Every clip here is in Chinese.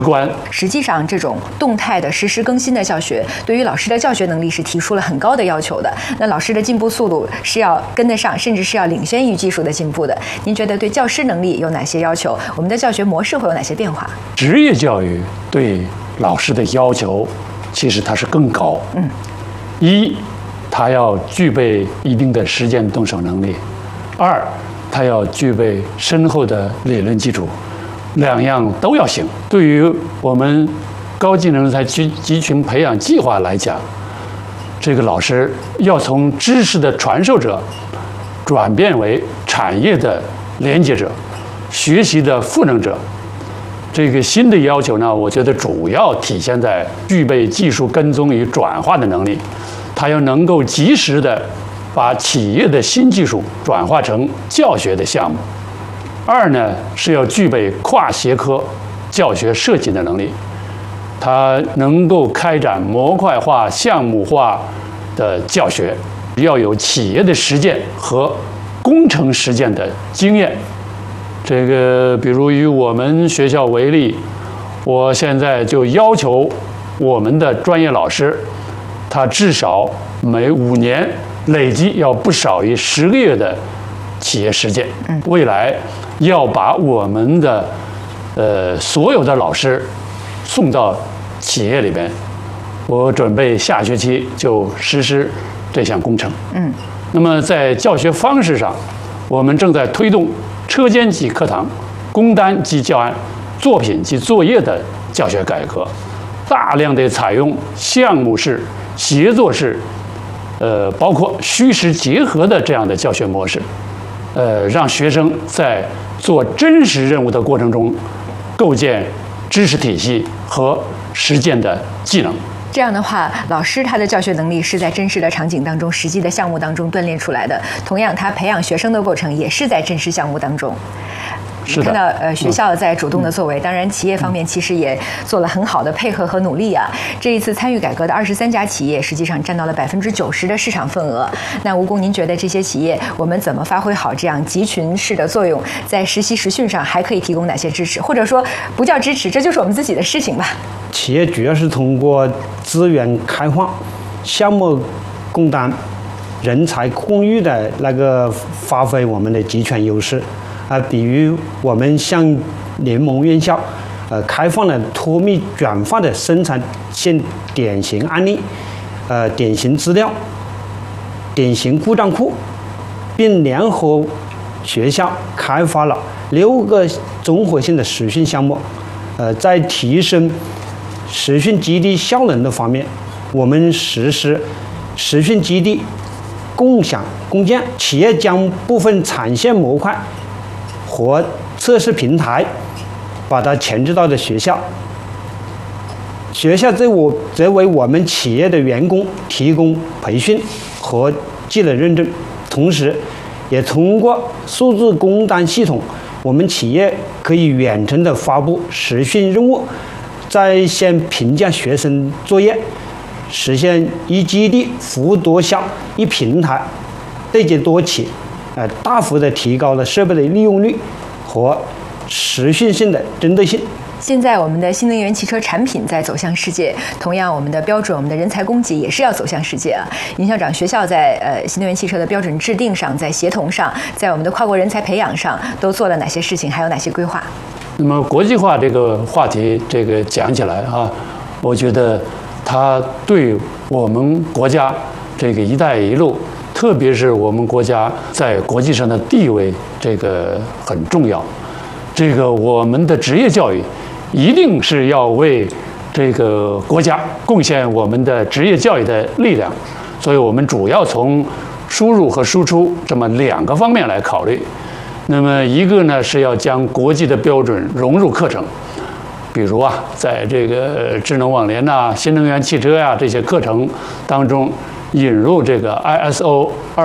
观。 实际上，这种动态的、实时更新的教学，对于老师的教学能力是提出了很高的要求的。那老师的进步速度是要跟得上，甚至是要领先于技术的进步的。您觉得对教师能力有哪些要求？我们的教学模式会有哪些变化？ 职业教育对老师的要求，其实它是更高。一，他要具备一定的实践动手能力；二，他要具备深厚的理论基础。两样都要行。对于我们高技能人才集群培养计划来讲，这个老师要从知识的传授者转变为产业的连接者、学习的赋能者。这个新的要求呢，我觉得主要体现在具备技术跟踪与转化的能力，他要能够及时的把企业的新技术转化成教学的项目。二呢，是要具备跨学科教学设计的能力，他能够开展模块化、项目化的教学，要有企业的实践和工程实践的经验。这个，比如以我们学校为例，我现在就要求我们的专业老师，他至少每5年累计要不少于10个月的企业实践。未来要把我们的所有的老师送到企业里边，我准备下学期就实施这项工程。那么在教学方式上，我们正在推动车间级课堂、工单及教案、作品及作业的教学改革，大量的采用项目式、协作式，包括虚实结合的这样的教学模式，让学生在做真实任务的过程中，构建知识体系和实践的技能。 这样的话，老师他的教学能力是在真实的场景当中、实际的项目当中锻炼出来的。同样，他培养学生的过程也是在真实项目当中。 是的， 看到学校在主动的作为，当然企业方面其实也做了很好的配合和努力啊。这一次参与改革的23家企业，实际上占到了90%的市场份额。那吴工，您觉得这些企业我们怎么发挥好这样集群式的作用，在实习实训上还可以提供哪些支持？或者说不叫支持，这就是我们自己的事情吧。 企业主要是通过资源开放、项目共担、人才共育的那个发挥我们的集权优势。比如我们向联盟院校，开放了脱密转化的生产线典型案例、典型资料、典型故障库，并联合学校开发了6个综合性的实训项目。在提升实训基地效能的方面，我们实施实训基地共享共建，企业将部分产线模块和测试平台把它前置到的学校，学校则为我们企业的员工提供培训和技能认证，同时也通过数字工单系统，我们企业可以远程的发布实训任务，在线评价学生作业，实现一基地服务多效、一平台对接多企，大幅的提高了设备的利用率和持续性的针对性。 现在我们的新能源汽车产品在走向世界，同样我们的标准、我们的人才供给也是要走向世界啊。尹校长，学校在新能源汽车的标准制定上，在协同上，在我们的跨国人才培养上都做了哪些事情，还有哪些规划？ 那么国际化这个话题，这个讲起来啊，我觉得它对我们国家这个“一带一路”，特别是我们国家在国际上的地位，这个很重要。这个我们的职业教育一定是要为这个国家贡献我们的职业教育的力量，所以我们主要从输入和输出这么2个方面来考虑。那么一个呢，是要将国际的标准融入课程，比如啊，在这个智能网联呐、新能源汽车呀这些课程当中，引入这个 ISO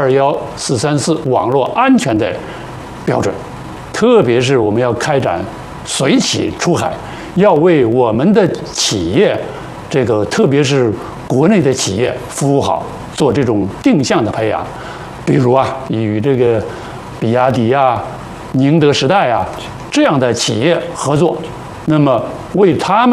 21434网络安全的标准，特别是我们要开展随企出海，要为我们的企业，这个特别是国内的企业服务好，做这种定向的培养。比如啊，与这个比亚迪啊、宁德时代啊这样的企业合作，那么为他们